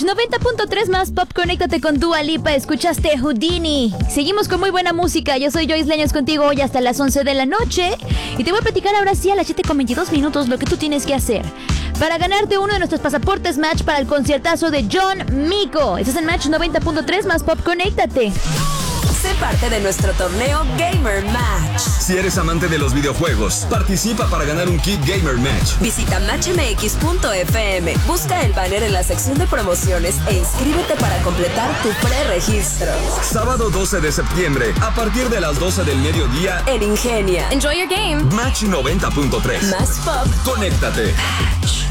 90.3 más pop, conéctate con Dua Lipa, escuchaste Houdini. Seguimos con muy buena música, yo soy Joyce Leños contigo hoy hasta las 11 de la noche. Y te voy a platicar ahora sí a las 7:22 lo que tú tienes que hacer para ganarte uno de nuestros pasaportes Match para el conciertazo de John Mico. Estás en Match 90.3 más pop, conéctate. Sé parte de nuestro torneo Gamer Match. Si eres amante de los videojuegos, participa para ganar un kit Gamer Match. Visita matchmx.fm, busca el banner en la sección de promociones e inscríbete para completar tu preregistro. Sábado 12 de septiembre, a partir de las 12 del mediodía, en Ingenia. Enjoy your game. Match 90.3. Más pop. Conéctate. Match.